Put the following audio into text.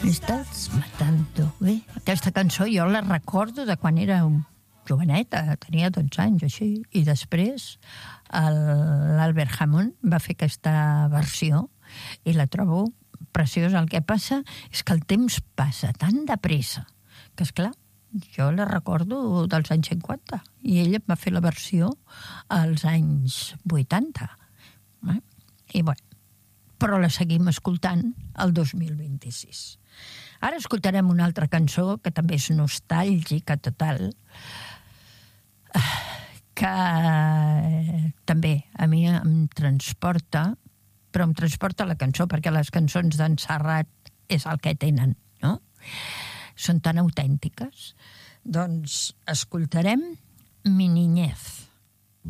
Estàs matando. Bé, aquesta cançó jo la recordo de quan era un joveneta, tenia 12 anys o així, i després l'Albert Hammond va fer aquesta versió i la trobo preciosa. El que passa és que el temps passa tan de pressa que, esclar, jo la recordo dels anys 50 i ella va fer la versió als anys 80. I bueno, però la seguim escoltant el 2026. Ara escoltarem una altra cançó que també és nostàlgica total, que també a mi em transporta, però em transporta la cançó, perquè les cançons d'en Serrat és el que tenen, no? Són tan autèntiques. Doncs escoltarem Mi niñez.